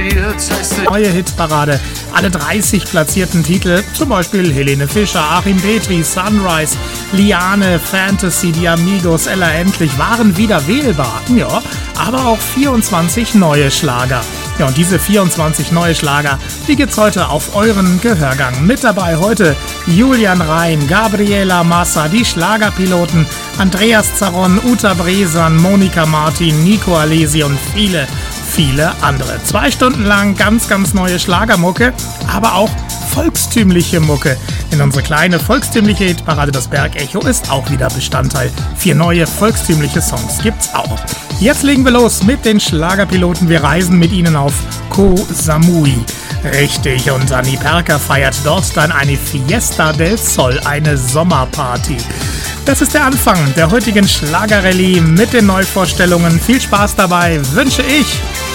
Neue Hitparade. Alle 30 platzierten Titel, zum Beispiel Helene Fischer, Achim Petri, Sunrise, Liane, Fantasy, die Amigos, Ella Endlich, waren wieder wählbar. Ja, aber auch 24 neue Schlager. Ja, und diese 24 neue Schlager, die gibt's heute auf euren Gehörgang. Mit dabei heute Julian Rein, Gabriela Massa, die Schlagerpiloten, Andreas Zaron, Uta Bresan, Monika Martin, Nico Alesi und viele andere. 2 Stunden lang ganz neue Schlagermucke, aber auch volkstümliche Mucke. In unsere kleine volkstümliche Hitparade Das Bergecho ist auch wieder Bestandteil. 4 neue volkstümliche Songs gibt's auch. Jetzt legen wir los mit den Schlagerpiloten. Wir reisen mit ihnen auf Koh Samui. Richtig, und Anni Perker feiert dort dann eine Fiesta del Sol, eine Sommerparty. Das ist der Anfang der heutigen Schlagerrallye mit den Neuvorstellungen. Viel Spaß dabei wünsche ich,